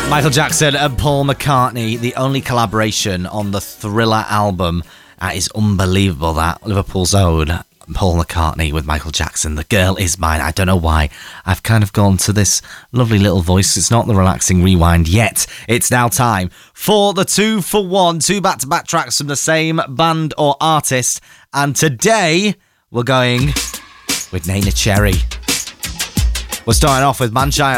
Michael Jackson and Paul McCartney, the only collaboration on the Thriller album. That is unbelievable, that. Liverpool's own Paul McCartney with Michael Jackson. The Girl Is Mine. I don't know why I've kind of gone to this lovely little voice. It's not the relaxing rewind yet. It's now time for the 2 for 1, 2 back-to-back tracks from the same band or artist. And today, we're going with Neneh Cherry. We're starting off with Man Child.